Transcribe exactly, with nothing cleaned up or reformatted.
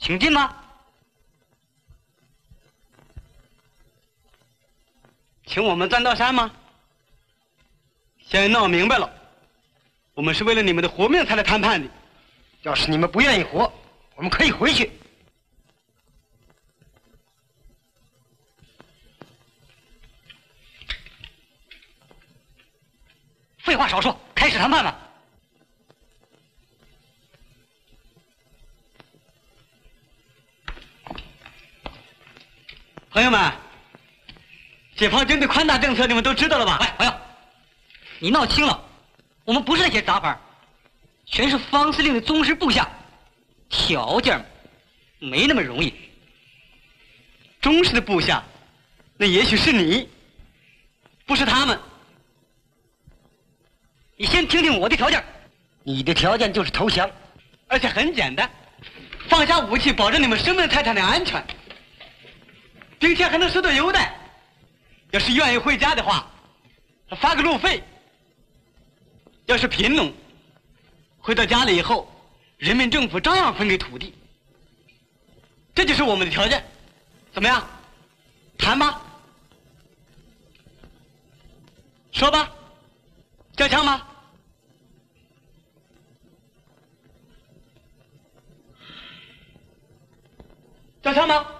挺进吗？ 请我们钻道山吗？现在闹明白了，我们是为了你们的活命才来谈判的。 要是你们不愿意活，我们可以回去。 废话少说，开始谈判吧。 朋友们，解放军的宽大政策你们都知道了吧？ 哎，朋友，你闹清了，我们不是那些杂牌，全是方司令的忠实部下，条件没那么容易。 忠实的部下，那也许是你，不是他们。 你先听听我的条件。 你的条件就是投降， 而且很简单，放下武器，保证你们生命财产的安全，并且还能受到优待。要是愿意回家的话，发个路费；要是贫农，回到家里以后，人民政府照样分给土地。这就是我们的条件，怎么样？谈吧，说吧，交枪吗？交枪吗？